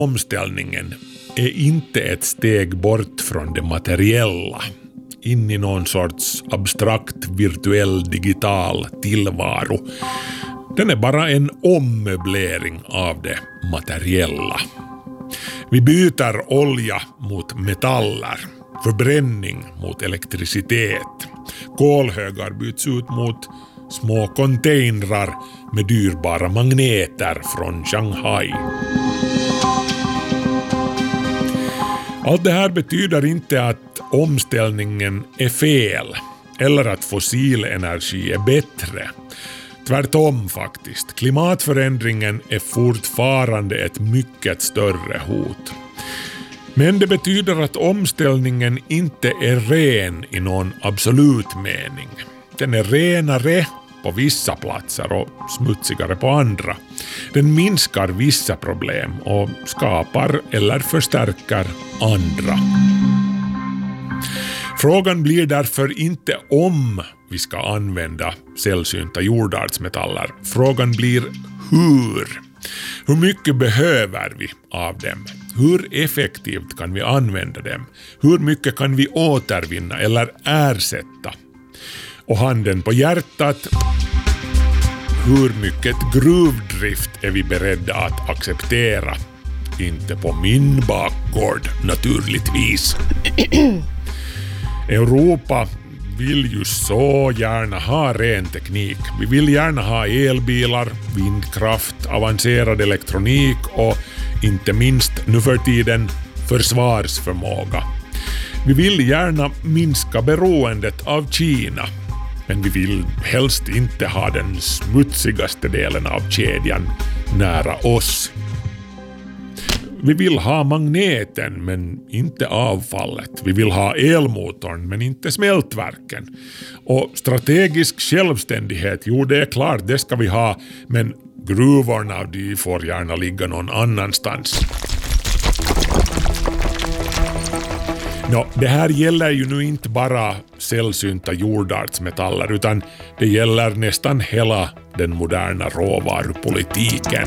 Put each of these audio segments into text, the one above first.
Omställningen är inte ett steg bort från det materiella, in i någon sorts abstrakt virtuell digital tillvaro. Den är bara en ommöblering av det materiella. Vi byter olja mot metaller, förbränning mot elektricitet. Kolhögar byts ut mot små containrar med dyrbara magneter från Shanghai. Allt det här betyder inte att omställningen är fel eller att fossil energi är bättre. Tvärtom faktiskt. Klimatförändringen är fortfarande ett mycket större hot. Men det betyder att omställningen inte är ren i någon absolut mening. Den är renare på vissa platser och smutsigare på andra. Den minskar vissa problem och skapar eller förstärker andra. Frågan blir därför inte om vi ska använda sällsynta jordartsmetaller. Frågan blir hur. Hur mycket behöver vi av dem? Hur effektivt kan vi använda dem? Hur mycket kan vi återvinna eller ersätta? Och handen på hjärtat, hur mycket gruvdrift är vi beredda att acceptera? Inte på min bakgård, naturligtvis. Europa vill ju så gärna ha ren teknik. Vi vill gärna ha elbilar, vindkraft, avancerad elektronik och inte minst nu för tiden försvarsförmåga. Vi vill gärna minska beroendet av Kina, men vi vill helst inte ha den smutsigaste delen av kedjan nära oss. Vi vill ha magneten men inte avfallet. Vi vill ha elmotorn men inte smältverken. Och strategisk självständighet, jo det är klart, det ska vi ha, men gruvorna de får gärna ligga någon annanstans. Det här gäller ju nu inte bara sällsynta jordartsmetaller utan det gäller nästan hela den moderna råvarupolitiken.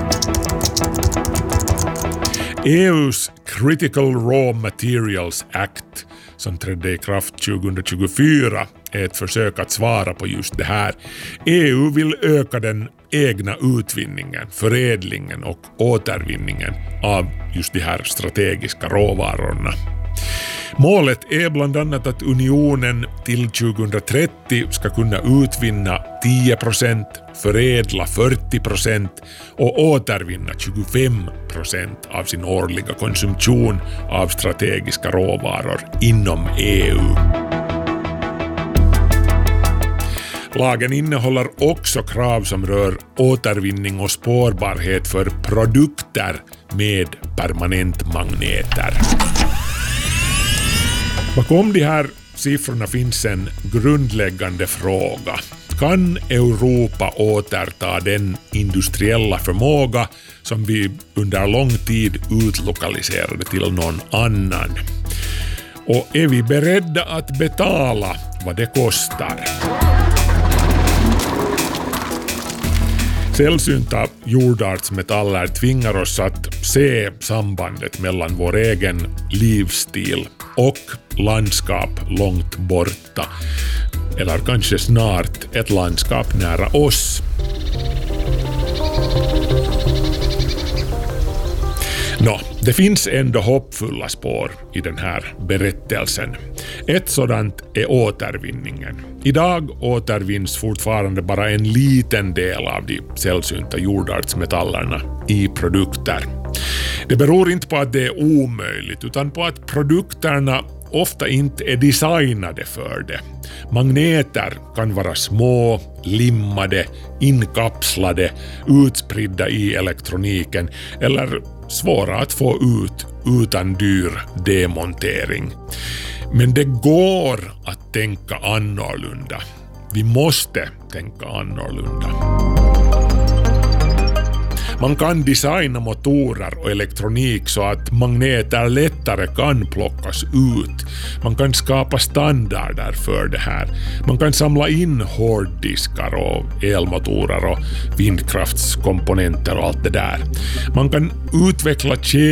EUs Critical Raw Materials Act som trädde i kraft 2024 är ett försök att svara på just det här. EU vill öka den egna utvinningen, förädlingen och återvinningen av just de här strategiska råvarorna. Målet är bland annat att unionen till 2030 ska kunna utvinna 10%, förädla 40% och återvinna 25% av sin årliga konsumtion av strategiska råvaror inom EU. Lagen innehåller också krav som rör återvinning och spårbarhet för produkter med permanentmagneter. Bakom de här siffrorna finns en grundläggande fråga. Kan Europa återta den industriella förmåga som vi under lång tid utlokaliserade till någon annan? Och är vi beredda att betala vad det kostar? Sällsynta jordartsmetaller tvingar oss att se sambandet mellan vår egen livsstil och landskap långt borta. Eller kanske snart ett landskap nära oss. Det finns ändå hoppfulla spår i den här berättelsen. Ett sådant är återvinningen. Idag återvinns fortfarande bara en liten del av de sällsynta jordartsmetallerna i produkter. Det beror inte på att det är omöjligt utan på att produkterna ofta inte är designade för det. Magneter kan vara små, limmade, inkapslade, utspridda i elektroniken eller svåra att få ut utan dyr demontering. Men det går att tänka annorlunda. Vi måste tänka annorlunda. Man kan designa motorer och elektronik så att magneter lättare kan plockas ut. Man kan skapa standarder för det här. Man kan samla in hårddiskar och elmotorer och vindkraftskomponenter och allt det där. Man kan utveckla